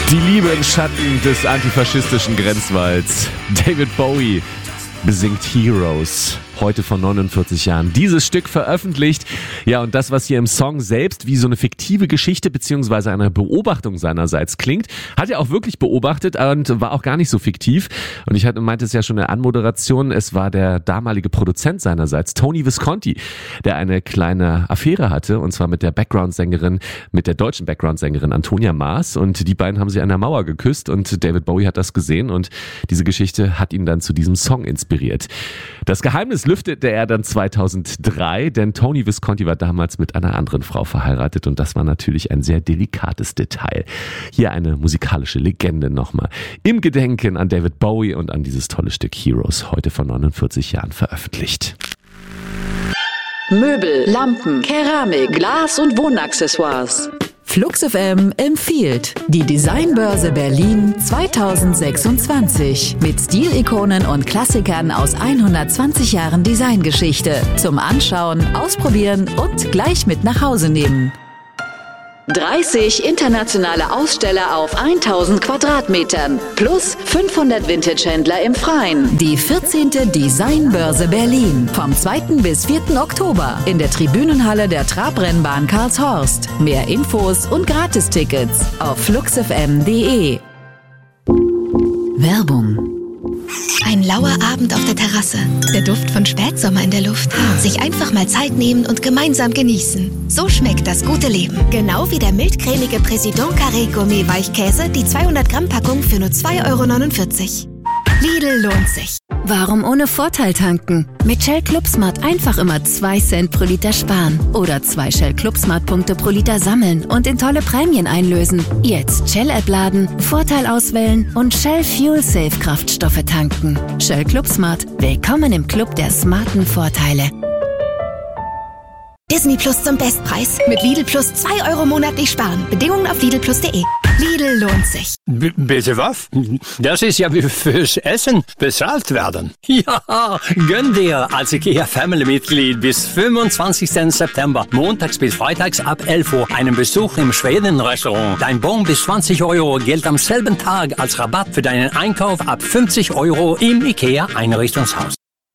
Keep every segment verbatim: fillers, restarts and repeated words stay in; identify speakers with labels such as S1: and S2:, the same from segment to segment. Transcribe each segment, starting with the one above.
S1: Die Liebe im Schatten des antifaschistischen Grenzwalds. David Bowie besingt Heroes. Heute vor neunundvierzig Jahren dieses Stück veröffentlicht. Ja, und das, was hier im Song selbst wie so eine fiktive Geschichte beziehungsweise eine Beobachtung seinerseits klingt, hat er auch wirklich beobachtet und war auch gar nicht so fiktiv. Und ich hatte, meinte es ja schon in der Anmoderation, es war der damalige Produzent seinerseits, Tony Visconti, der eine kleine Affäre hatte, und zwar mit der Background-Sängerin, mit der deutschen Background-Sängerin Antonia Maas, und die beiden haben sich an der Mauer geküsst und David Bowie hat das gesehen und diese Geschichte hat ihn dann zu diesem Song inspiriert. Das Geheimnis lüftete er dann zweitausenddrei, denn Tony Visconti war damals mit einer anderen Frau verheiratet und das war natürlich ein sehr delikates Detail. Hier eine musikalische Legende nochmal im Gedenken an David Bowie und an dieses tolle Stück Heroes, heute vor neunundvierzig Jahren veröffentlicht.
S2: Möbel, Lampen, Keramik, Glas und Wohnaccessoires.
S3: Flux F M empfiehlt die Designbörse Berlin zweitausendsechsundzwanzig mit Stilikonen und Klassikern aus hundertzwanzig Jahren Designgeschichte. Zum Anschauen, Ausprobieren und gleich mit nach Hause nehmen.
S2: dreißig internationale Aussteller auf tausend Quadratmetern plus fünfhundert Vintage-Händler im Freien.
S3: Die vierzehnte Designbörse Berlin vom zweiten bis vierten Oktober in der Tribünenhalle der Trabrennbahn Karlshorst. Mehr Infos und Gratistickets auf flux f m punkt d e. Werbung.
S4: Ein lauer Abend auf der Terrasse, der Duft von Spätsommer in der Luft. Sich einfach mal Zeit nehmen und gemeinsam genießen. So schmeckt das gute Leben. Genau wie der mildcremige Président Carré Gourmet Weichkäse, die zweihundert Gramm Packung für nur zwei Euro neunundvierzig. Lidl lohnt sich.
S5: Warum ohne Vorteil tanken? Mit Shell ClubSmart einfach immer zwei Cent pro Liter sparen. Oder zwei Shell ClubSmart-Punkte pro Liter sammeln und in tolle Prämien einlösen. Jetzt Shell-App laden, Vorteil auswählen und Shell Fuel Safe Kraftstoffe tanken. Shell ClubSmart. Willkommen im Club der smarten Vorteile.
S4: Disney Plus zum Bestpreis. Mit Lidl Plus zwei Euro monatlich sparen. Bedingungen auf lidl plus punkt de. Lidl lohnt sich.
S6: B- bitte was? Das ist ja wie fürs Essen bezahlt werden. Ja, gönn dir als IKEA Family-Mitglied bis fünfundzwanzigsten September, montags bis freitags ab elf Uhr, einen Besuch im Schweden-Restaurant. Dein Bon bis zwanzig Euro gilt am selben Tag als Rabatt für deinen Einkauf ab fünfzig Euro im IKEA-Einrichtungshaus.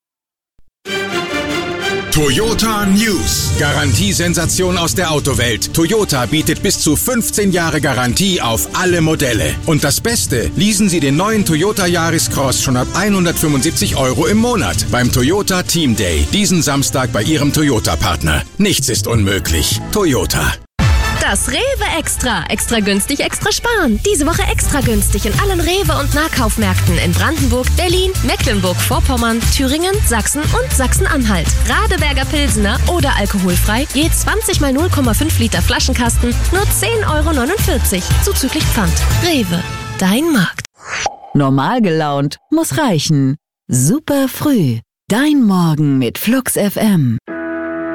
S7: Toyota News. Garantiesensation aus der Autowelt. Toyota bietet bis zu fünfzehn Jahre Garantie auf alle Modelle. Und das Beste, leasen Sie den neuen Toyota Yaris Cross schon ab hundertfünfundsiebzig Euro im Monat beim Toyota Team Day. Diesen Samstag bei Ihrem Toyota-Partner. Nichts ist unmöglich. Toyota.
S8: Das Rewe Extra. Extra günstig, extra sparen. Diese Woche extra günstig in allen Rewe- und Nahkaufmärkten in Brandenburg, Berlin, Mecklenburg-Vorpommern, Thüringen, Sachsen und Sachsen-Anhalt. Radeberger Pilsener oder alkoholfrei, je zwanzig mal null Komma fünf Liter Flaschenkasten, nur zehn Euro neunundvierzig, zuzüglich Pfand. Rewe, dein Markt.
S3: Normal gelaunt muss reichen. Super früh. Dein Morgen mit Flux F M.